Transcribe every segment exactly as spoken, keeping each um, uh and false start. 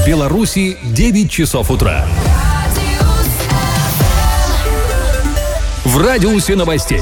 В Беларуси девять часов утра. В радиусе новостей.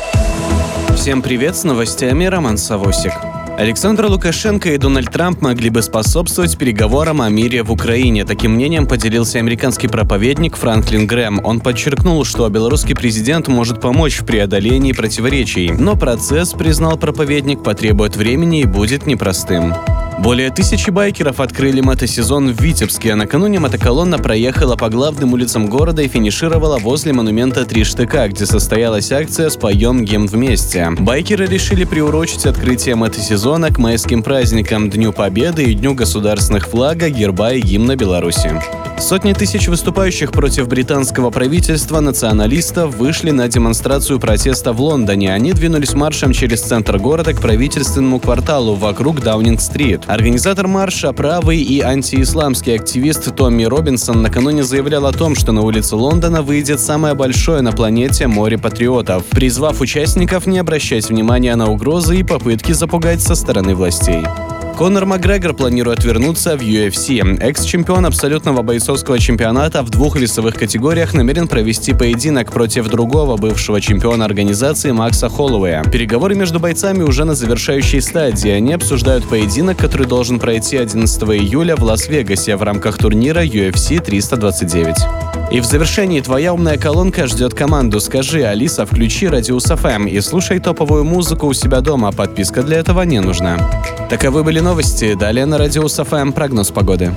Всем привет, с новостями Роман Савосик. Александр Лукашенко и Дональд Трамп могли бы способствовать переговорам о мире в Украине. Таким мнением поделился американский проповедник Франклин Грэм. Он подчеркнул, что белорусский президент может помочь в преодолении противоречий. Но процесс, признал проповедник, потребует времени и будет непростым. Более тысячи байкеров открыли мотосезон в Витебске, а накануне мотоколонна проехала по главным улицам города и финишировала возле монумента «Три штыка», где состоялась акция «Споем гимн вместе». Байкеры решили приурочить открытие мотосезона к майским праздникам, Дню Победы и Дню государственных флага, герба и гимна Беларуси. Сотни тысяч выступающих против британского правительства националистов вышли на демонстрацию протеста в Лондоне. Они двинулись маршем через центр города к правительственному кварталу вокруг Даунинг-стрит. Организатор марша, правый и антиисламский активист Томми Робинсон, накануне заявлял о том, что на улицы Лондона выйдет самое большое на планете море патриотов, призвав участников не обращать внимания на угрозы и попытки запугать со стороны властей. Конор Макгрегор планирует вернуться в ю эф си. Экс-чемпион абсолютного бойцовского чемпионата в двух весовых категориях намерен провести поединок против другого бывшего чемпиона организации Макса Холлоуэя. Переговоры между бойцами уже на завершающей стадии. Они обсуждают поединок, который должен пройти одиннадцатого июля в Лас-Вегасе в рамках турнира ю эф си триста двадцать девять. И в завершении твоя умная колонка ждет команду. Скажи: Алиса, включи Радиус эф эм и слушай топовую музыку у себя дома. Подписка для этого не нужна. Таковы были новости. Далее на Радиус эф эм прогноз погоды.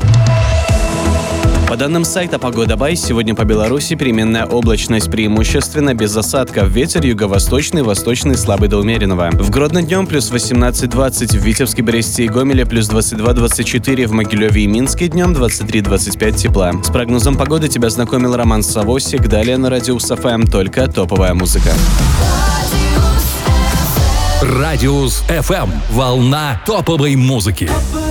По данным сайта «Погода Бай», сегодня по Беларуси переменная облачность, преимущественно без осадков. Ветер юго-восточный, восточный слабый до умеренного. В Гродно днем плюс восемнадцать двадцать, в Витебске, Бресте и Гомеле плюс двадцать два двадцать четыре, в Могилеве и Минске днем двадцать три двадцать пять тепла. С прогнозом погоды тебя знакомил Роман Савосик. Далее на Радиус эф эм только топовая музыка. Радиус эф эм. Волна топовой музыки.